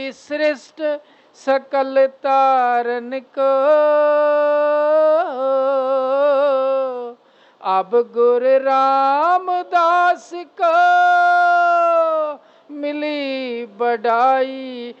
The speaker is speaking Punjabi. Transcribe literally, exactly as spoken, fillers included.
सृष्ट सकल तारन को, अब गुर रामदास को मिली बड़ाई।